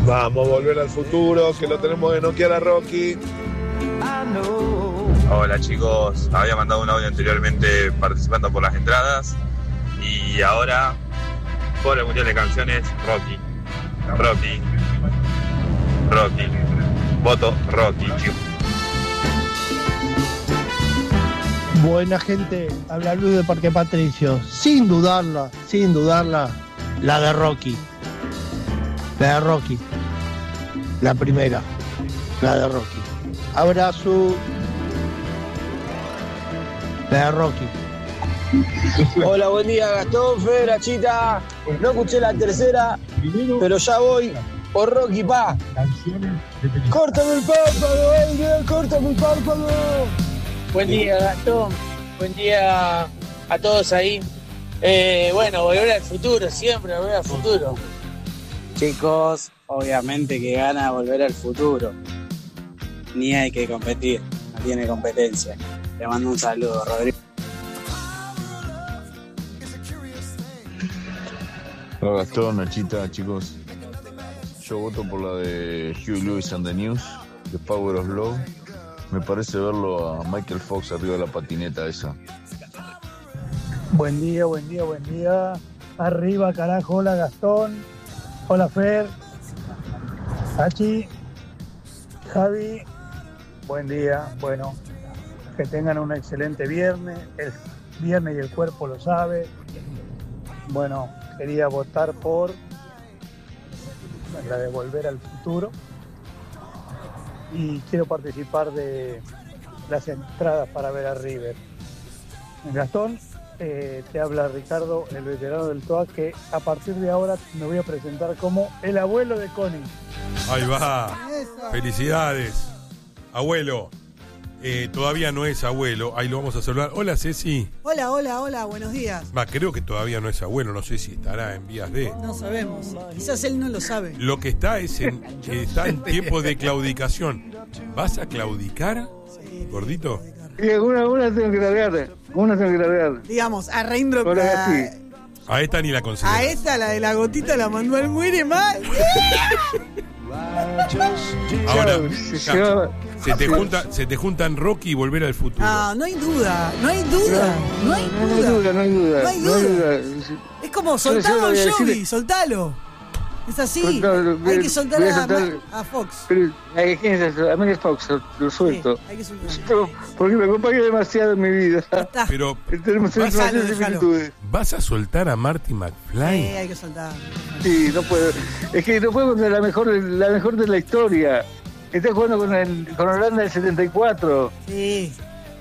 Vamos, Volver al Futuro, que lo tenemos de noquear a Rocky. Hola chicos, había mandado un audio anteriormente participando por las entradas y ahora por el Mundial de Canciones, Rocky. Voto Rocky, chicos. Buena gente, habla Luis de Parque Patricio. Sin dudarla, la de Rocky. La primera, la de Rocky. Abrazo. La de Rocky. Hola, buen día, Gastón, Fedra, Chita. No escuché la tercera, pero ya voy por Rocky, pa. ¡Córtame el párpado, aire! ¡Córtame el párpado! Buen día, Gastón. Buen día a todos ahí. Bueno, volver al futuro, siempre volver al futuro. Chicos, obviamente que gana Volver al Futuro. Ni hay que competir, no tiene competencia. Te mando un saludo, Rodrigo. Hola Gastón, Nachita, chicos. Yo voto por la de Huey Lewis and the News, The Power of Love. Me parece verlo a Michael Fox arriba de la patineta esa. Buen día. Arriba, carajo. Hola, Gastón. Hola, Fer. Hachi. Javi. Buen día. Bueno, que tengan un excelente viernes. El viernes y el cuerpo lo sabe. Bueno, quería votar por la de Volver al Futuro. Y quiero participar de las entradas para ver a River. Gastón, te habla Ricardo, el veterano del TOA, que a partir de ahora me voy a presentar como el abuelo de Connie. Ahí va. Felicidades, abuelo. Todavía no es abuelo, ahí lo vamos a saludar. Hola, Ceci. Hola, buenos días. Creo que todavía no es abuelo, no sé si estará en vías de... No sabemos, quizás él no lo sabe. Lo que está es está en tiempo de claudicación. ¿Vas a claudicar, gordito? Y una tengo que largar. Digamos, a Raindrop. A esta ni la considero. A esta, la de la gotita, la mandó al muere mal. Ahora, se te juntan Rocky y Volver al Futuro. No hay duda. Es como soltalo a Joey, soltalo. Es así, hay que soltar a Fox. Pero, ¿quién es eso? A mí es Fox, lo suelto. Sí, hay que soltarlo. Porque me acompaña demasiado en mi vida. Pero tenemos demasiadas similitudes. ¿Vas a soltar a Marty McFly? Sí, hay que soltar. Sí, no puedo. Es que no puedo con la mejor de la historia. Está jugando con Holanda del 74. Sí.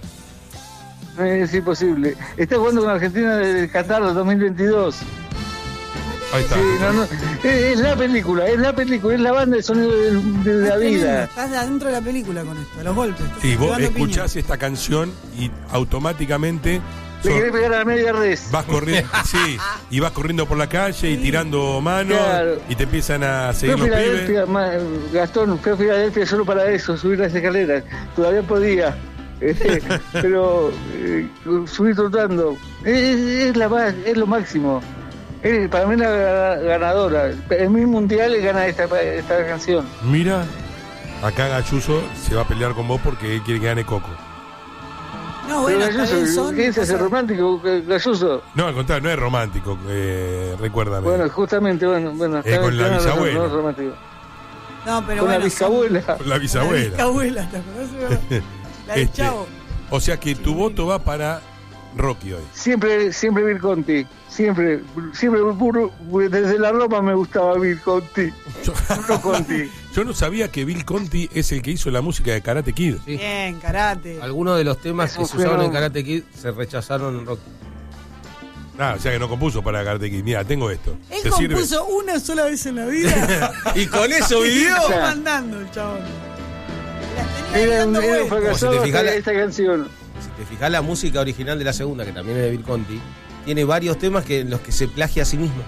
Es imposible. Está jugando con Argentina del Qatar del 2022. Ahí está. Sí, es la película, es la banda de sonido de la vida. Estás adentro de la película con esto, los golpes. Sí, vos escuchás esta canción y automáticamente le querés pegar a la media res. Vas corriendo, sí, y vas corriendo por la calle y tirando manos, claro. Y te empiezan a seguir los pibes. Gastón, fui a Filadelfia solo para eso, subir las escaleras. Todavía podía. Pero subir trotando. Es lo máximo. Para mí la ganadora. En mi mundial gana esta canción. Mira, acá Galluso se va a pelear con vos porque él quiere que gane Coco. No, bueno, ¿qué es ese romántico, Galluso? No, al contrario, no es romántico, recuérdame. Bueno, justamente, bueno. Con la bisabuela. No es romántico. No, pero con bueno. La bisabuela. Con la bisabuela. La bisabuela, ¿te acordás? La del Chavo. O sea que tu voto va para Rocky hoy. Siempre Bill Conti. Siempre puro, desde la ropa me gustaba Bill Conti. Yo no sabía que Bill Conti es el que hizo la música de Karate Kid. Sí. Bien, Karate. Algunos de los temas que se usaron en Karate Kid se rechazaron en Rocky. O sea que no compuso para Karate Kid. Mira, tengo esto. Él compuso una sola vez en la vida. Y con eso vivió. Está mandando el chabón. Era un fracasado esta canción. Si te fijas, la música original de la segunda, que también es de Bill Conti, tiene varios temas en los que se plagia a sí mismo.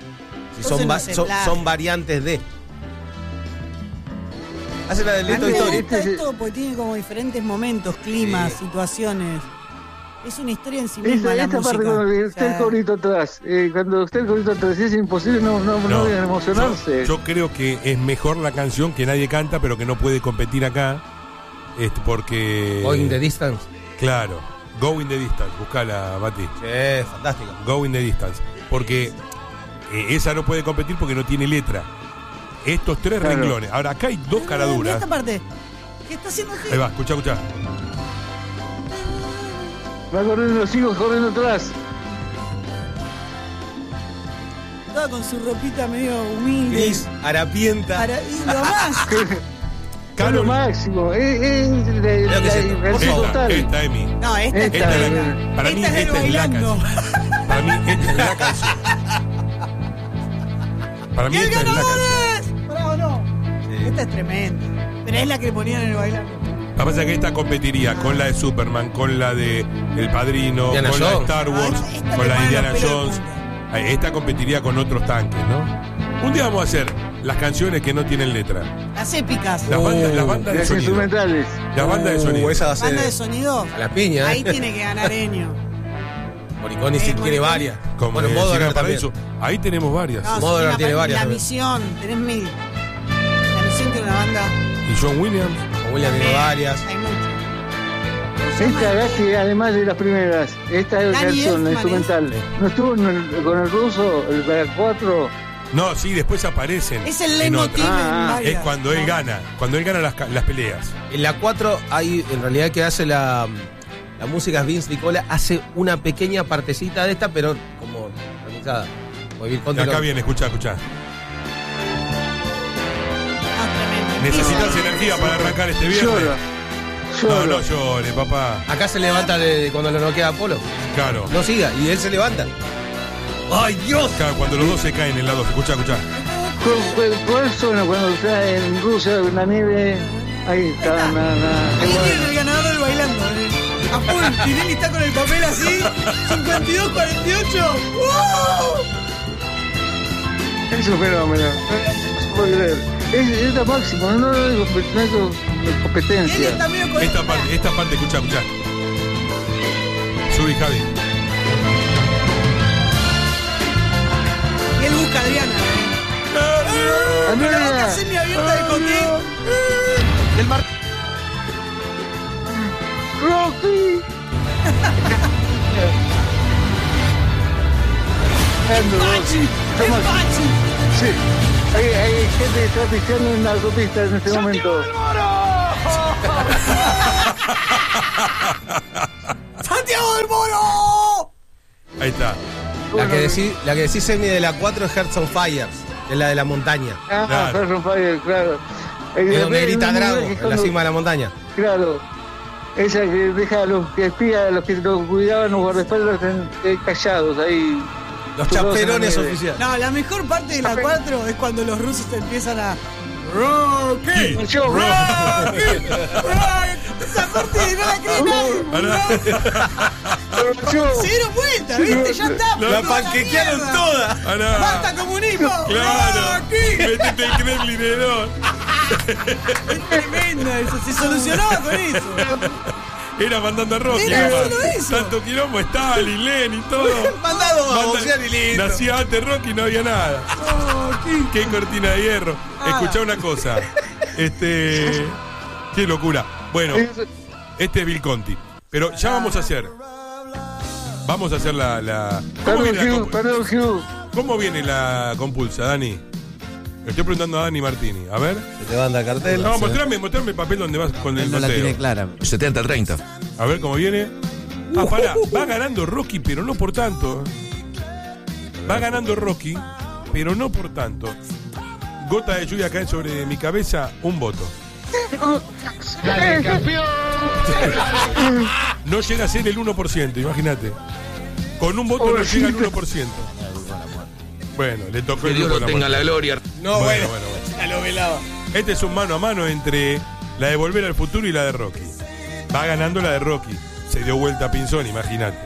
Son variantes de. Hace la del Toy Story. Esto porque tiene como diferentes momentos, climas, situaciones. Es una historia en sí misma la esta música. parte cuando está el corito atrás, cuando está el corito atrás es imposible no emocionarse. Yo creo que es mejor la canción que nadie canta, pero que no puede competir acá, porque... Going the Distance. Claro, Going the Distance, buscala, Mati. Sí, fantástico. Going the Distance, porque esa no puede competir porque no tiene letra. Estos tres renglones. Ahora, acá hay dos caraduras. Esta parte, ¿qué está haciendo aquí? Ahí va, escuchá. Va corriendo los hijos, corriendo atrás. Toda con su ropita medio humilde. Gris, harapienta. Y lo más. Es lo máximo. Es esta, Emi. No, esta es la para mí esta es la canción. Para mí esta es la canción. Para mí esta es la canción. ¿Bravo no? Sí. Esta es tremenda. Pero es la que le ponían en el bailando. Lo que pasa es que esta competiría con la de Superman, con la de El Padrino, Indiana con Jones. la de Star Wars, con la de Indiana Jones. Esta competiría con otros tanques, ¿no? Un día vamos a hacer las canciones que no tienen letra. Las épicas. Las bandas de sonido. Instrumentales. Las bandas de sonido. Esa va a ser Banda de sonido. a la piña. Ahí tiene que ganar Ennio. Morricone sí tiene varias. Como bueno, Cinema Modern Paraíso. Ahí tenemos varias. No, Modern tiene varias. La también. Misión, tenés 1000. La Misión tiene una banda. Y John Williams. William tiene varias. Hay muchas. Esta Gatti, además de las primeras, esta es la Dani canción Elfman, instrumental. ¿No estuvo con el ruso, el 4? No, sí, después aparecen. Es el en leitmotiv otra. en varias. Es cuando él gana. Cuando él gana las peleas. En la 4 hay, en realidad, que hace la música es Vince Nicola, hace una pequeña partecita de esta, pero como remixada. Acá viene, escuchá. ¿Necesitas energía para arrancar este viernes? No llore, papá. Acá se levanta cuando lo noquea Apolo. Claro. No siga, y él se levanta. ¡Ay, Dios! Claro, cuando los dos se caen en la 2. Escuchá. ¿Cuál suena cuando está en Rusia, en la nieve? Ahí está. Ahí tiene el ganador del bailando. A full, Tinelli está con el papel así. 52-48. Es un fenómeno. No puedo creer. Es lo máximo, no hay competencia. Esta parte, escuchá. Subí, Javi. Y él busca a Adriana. Con la boca semiabierta de coquín. Del mar. ¡Rocky! ¡El Pachi! Sí. Hay gente que está pisteando en la autopista en este momento. ¡Santiago del Moro! Ahí está. La que decís, Emi, de la 4 es Hearts on Fire, es la de la montaña. Claro. Hearts on Fire, claro. Es donde grita Drago, en la cima de la montaña. Claro. Esa que deja a los que espía, a los que lo cuidaban, los guardaespaldas callados ahí. Los chaperones oficiales. No, la mejor parte de la 4 es cuando los rusos empiezan a... ¡Rocky! ¡Rocky! Esa parte no la cree nadie. Se dieron vuelta, ¿viste? Ya está. La panquequearon toda. ¡Basta comunismo! Claro. Métete el Kremlin en el Es tremenda eso, se solucionaba con eso. Era mandando a Rocky. Tanto quilombo, Stalin, Lenin, todo. Mandado a boxear y listo. Nacía antes Rocky y no había nada. Qué cortina de hierro. Escuchá una cosa. Qué locura. Bueno, este es Bill Conti. Pero ya vamos a hacer. Vamos a hacer la. ¿Cómo viene la compulsa, Dani? Le estoy preguntando a Dani Martini. A ver. Se te manda cartel. No, mostrame el papel donde vas con el no la noteo. tiene clara. 70-30. A ver cómo viene. Pará. Va ganando Rocky, pero no por tanto. Va ganando Rocky, pero no por tanto. Gota de lluvia cae sobre mi cabeza, un voto. ¡Dale, campeón! No llega a ser el 1%, imagínate. Con un voto no llega al 1%. Bueno, le tocó que el Dios grupo lo tenga la gloria. No, bueno. Ya lo velaba. Este es un mano a mano entre la de Volver al Futuro y la de Rocky. Va ganando la de Rocky. Se dio vuelta a Pinzón, imagínate.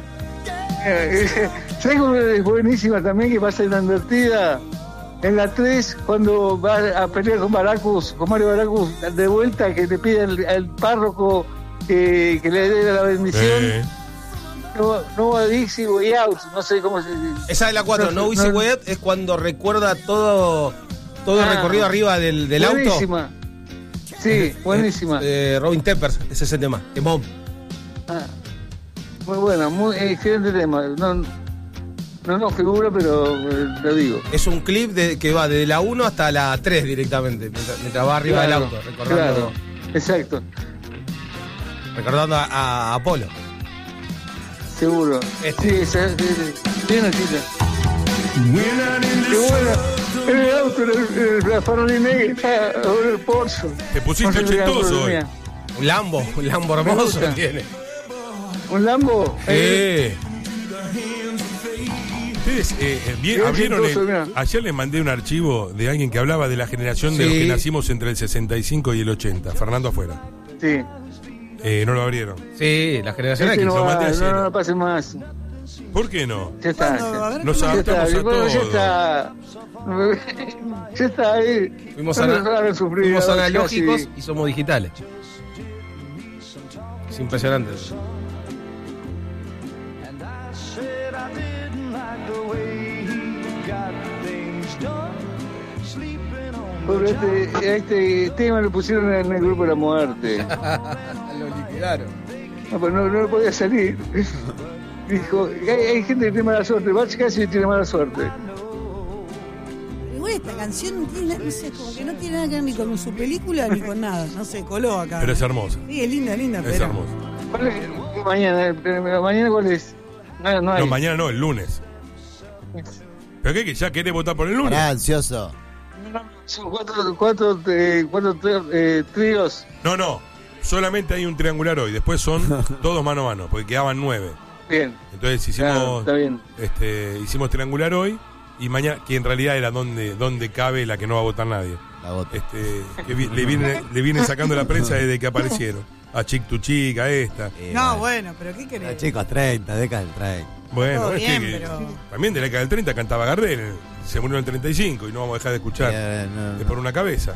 ¿Sabes cómo es buenísima también que pasa en la invertida? En la 3, cuando va a pelear con Mario Baracus, de vuelta, que le pide al párroco que le dé la bendición. No Easy Way Out, no sé cómo se dice. Esa es la 4, No Easy Way Out es cuando recuerda todo el recorrido arriba del buenísima. auto. Sí, buenísima. Robin Peppers, ese es ese tema, Temón. Muy buena, muy excelente tema. No figura, pero lo digo. Es un clip que va desde la 1 hasta la 3 directamente, mientras va arriba del auto, recordando. Claro, exacto. Recordando a Apolo. Seguro. Sí, bien así. Qué bueno. En el auto, la farolina que está en el Porsche. Te pusiste ochentoso hoy. Un Lambo hermoso tiene. ¿Un Lambo? Ustedes abrieron ayer les mandé un archivo de alguien que hablaba de la generación de los que nacimos entre el 65 y el 80. Fernando afuera. Sí. ¿No lo abrieron? Sí, la generación X. No pase más. ¿Por qué no? Ya está. Nos adaptamos a todo. Ya está ahí. Fuimos analógicos y somos digitales. Es impresionante. Por este tema lo pusieron en el grupo de la muerte. Lo liquidaron. No, pero no podía salir. Dijo, hay gente que tiene mala suerte. Bach casi tiene mala suerte. Igual esta canción tiene, no sé, como que no tiene nada que ver ni con su película ni con nada. No sé, coló acá. Pero es hermosa. Sí, es linda, Es pero... hermosa. ¿Cuál es? Mañana ¿cuál es? No hay. No, mañana no, el lunes. ¿Pero qué? ¿Que ya querés votar por el lunes? Ansioso. Son cuatro tríos. No. Solamente hay un triangular hoy. Después son todos mano a mano, porque quedaban 9. Bien. Entonces hicimos está bien. Hicimos triangular hoy y mañana, que en realidad era donde cabe la que no va a votar nadie. Que le vienen sacando la prensa desde que aparecieron. A Chick to Chick, a esta. No, bueno, pero ¿qué querés? Chicos, 30, década del 30. Bueno, bien, que también de la década del 30 cantaba Gardel, se murió en el 35 y no vamos a dejar de escuchar. Es por una cabeza.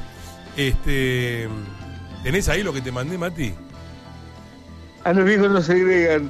¿Tenés ahí lo que te mandé, Mati? A los viejos no se agregan.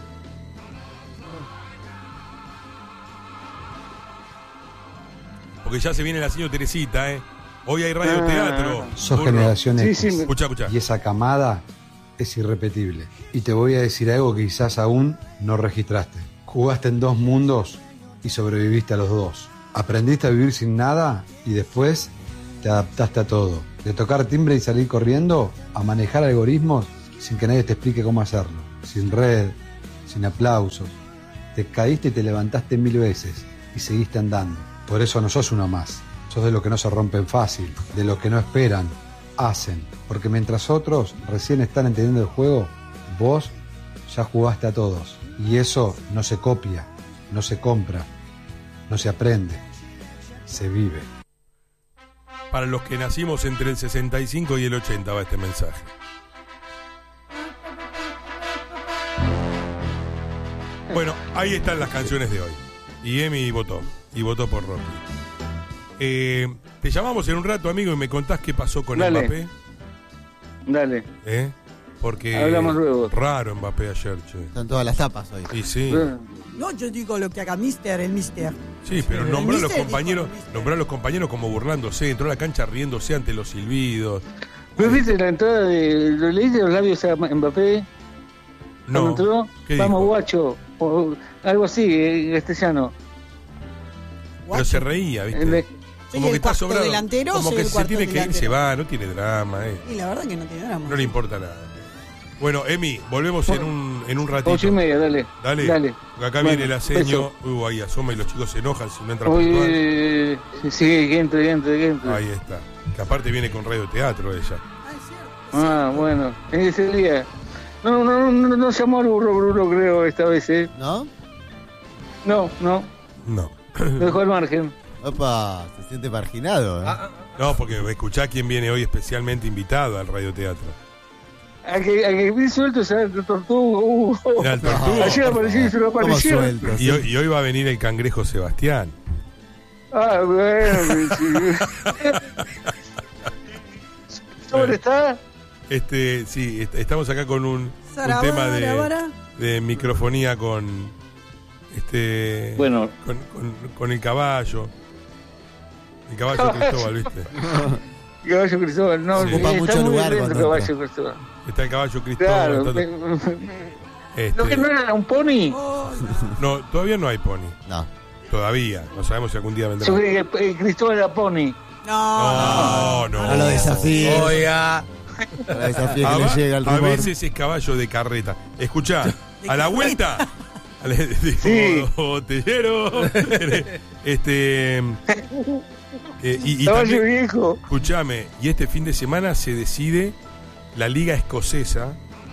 Porque ya se viene la señora Teresita, Hoy hay radioteatro. Sos generación X. Sí. Escucha. Y esa camada es irrepetible. Y te voy a decir algo que quizás aún no registraste. Jugaste en 2 mundos y sobreviviste a los 2. Aprendiste a vivir sin nada y después te adaptaste a todo. De tocar timbre y salir corriendo a manejar algoritmos sin que nadie te explique cómo hacerlo. Sin red, sin aplausos. Te caíste y te levantaste 1000 veces y seguiste andando. Por eso no sos uno más. Sos de los que no se rompen fácil, de los que no esperan, hacen. Porque mientras otros recién están entendiendo el juego, vos ya jugaste a todos. Y eso no se copia, no se compra, no se aprende, se vive. Para los que nacimos entre el 65 y el 80 va este mensaje. Bueno, ahí están las canciones de hoy. Y Emi votó por Rocky. Te llamamos en un rato, amigo, y me contás qué pasó con Mbappé. Dale. Porque hablamos luego. Raro Mbappé ayer, che. Están todas las tapas hoy. Y sí. No, yo digo lo que haga el Mister. Sí, pero nombró a los compañeros como burlándose, entró a la cancha riéndose ante los silbidos. ¿No viste la entrada ¿lo leíste los labios a Mbappé? No. Entró, vamos guacho, o algo así, en castellano. Pero se reía, ¿viste? Como que está sobrado. Delantero, como que se tiene que ir, se va, no tiene drama. Y la verdad que no tiene drama. No le importa nada. Bueno, Emi, volvemos en un ratito. 8:30, dale. Acá viene el aceño. Ahí asoma y los chicos se enojan si no entra puntual. Sí, que entre. Ahí está. Que aparte viene con radioteatro ella. Bueno. Ese día. No llamó a Bruno, creo, esta vez, ¿No? No. No. Lo dejó al margen. Opa, se siente marginado, No, porque escuchá quién viene hoy especialmente invitado al radioteatro. A que vi suelto el tortugo. El tortugo. Ayer apareció y se lo apareció. Y hoy va a venir el cangrejo Sebastián. Bueno. ¿Dónde está? Sí, estamos acá con un tema de microfonía con Bueno. Con el caballo. El caballo Cristóbal, ¿viste? El caballo Cristóbal, no, sí. Ocupa mucho lugar el cuando caballo Cristóbal. Está el caballo Cristóbal. Claro, ¿lo que no era un pony? No, todavía no hay pony. No. Todavía. No sabemos si algún día vendrá. Yo creí que Cristóbal era pony. No. No lo desafíes. Oiga. No lo desafíes que le llega el a rumor. veces es caballo de carreta. Escuchá, a la vuelta. Sí. Botellero. Y Caballo también, viejo. escuchame, y este fin de semana se decide la Liga Escocesa.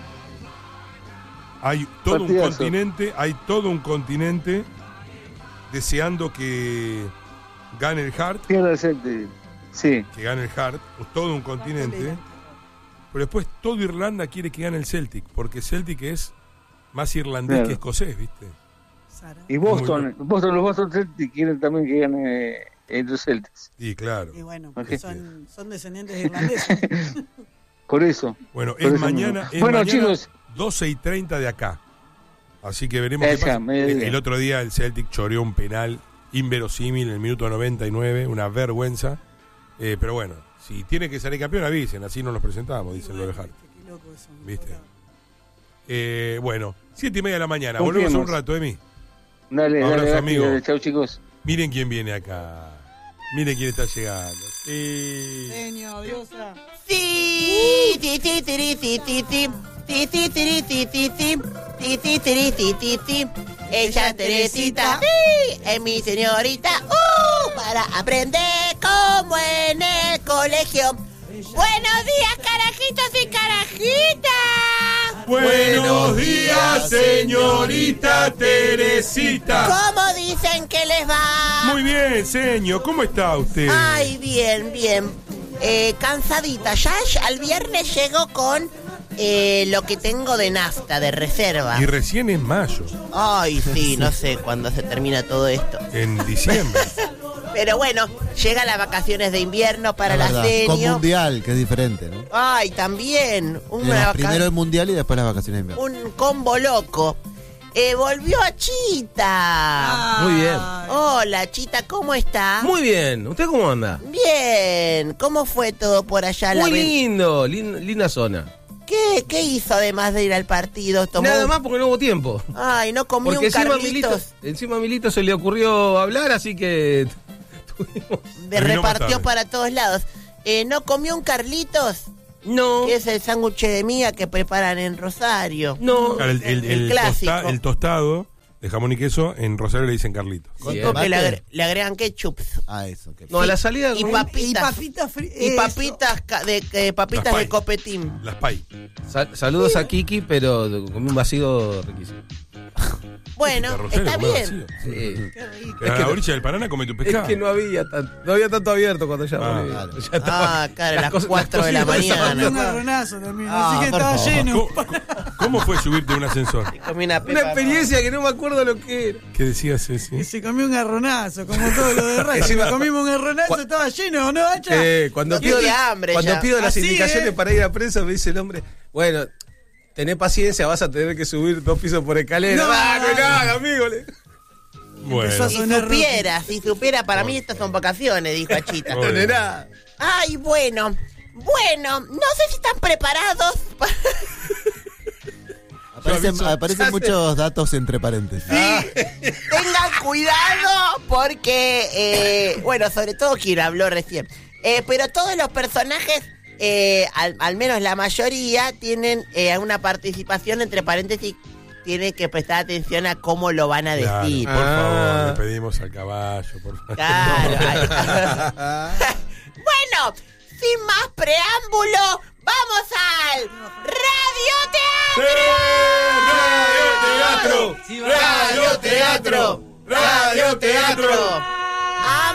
Hay todo un continente deseando que gane el Heart. Sí. Que gane el Heart, todo un continente. Pero después todo Irlanda quiere que gane el Celtic, porque Celtic es más irlandés que escocés, ¿viste? Y Boston, los Boston Celtics quieren también que gane los Celtics. Sí, claro. Y bueno, porque son descendientes de irlandeses. Por eso. Bueno, por es eso mañana, chicos, 12:30 de acá. Así que veremos qué pasa. El otro día el Celtic choreó un penal inverosímil en el minuto 99, una vergüenza. Pero bueno, si tiene que salir campeón, avisen, así nos los presentamos, dicen los de Hart. ¿Viste? Bueno, 7:30 de la mañana. Volvemos a un rato, Emi. Dale, abrazo, amigo. Chau, chicos. Miren quién viene acá. Miren quién está llegando. Genio, diosa. Sí. Ella Teresita, sí, es mi señorita, para aprender como en el colegio. Buenos días, carajitos y carajitas. Buenos días, señorita Teresita. ¿Cómo dicen que les va? Muy bien, señor. ¿Cómo está usted? Ay, bien. Cansadita. Ya al viernes llego con lo que tengo de nafta, de reserva. Y recién es mayo. Ay, sí, no sé cuándo se termina todo esto. En diciembre. Pero bueno, llegan las vacaciones de invierno para la seño. Con mundial, que es diferente, ¿no? Ay, también. Primero el mundial y después las vacaciones de invierno. Un combo loco. Volvió a Chita. Muy bien. Hola, Chita, ¿cómo está? Muy bien. ¿Usted cómo anda? Bien. ¿Cómo fue todo por allá? Muy lindo. Linda zona. ¿Qué hizo además de ir al partido? Nada más porque no hubo tiempo. Ay, no comió porque un Carlitos. Encima a Milito se le ocurrió hablar, así que repartió para todos lados. ¿No comió un Carlitos? No. Que es el sándwich de miga que preparan en Rosario. No. El clásico. El tostado de jamón y queso, en Rosario le dicen Carlitos. Sí, porque le agregan ketchup. Eso. No, a la salida. Y papitas. Y papitas de copetín. Las pay. Saludos a Kiki, pero comí un vacío riquísimo. Bueno, está bien. Sí. Pero a la orilla del Paraná come tu pescado. Es que no había tanto abierto cuando ya volví. Claro, a las 4 de la mañana. Un garronazo también, así que estaba lleno. ¿Cómo fue subirte a un ascensor? Una experiencia que no me acuerdo lo que era. ¿Qué decías, Ceci? Que se comió un garronazo, como todo lo de Racing. Comimos un garronazo, estaba lleno, ¿no, Hacha? Cuando pido las indicaciones para ir a prensa, me dice el hombre, bueno, tené paciencia, vas a tener que subir 2 pisos por escalera. No, no, amigo. Bueno. Si supiera, para mí estas son vacaciones, dijo Achita. Ay, bueno, no sé si están preparados para... Aparecen muchos datos entre paréntesis. Tengan cuidado porque, sobre todo quien habló recién, pero todos los personajes, al menos la mayoría, tienen una participación entre paréntesis. Tienen que prestar atención a cómo lo van a decir. Por favor, le pedimos al caballo, por favor. Claro. Bueno, sin más preámbulo, vamos al radioteatro. ¡Radioteatro! ¡Radioteatro!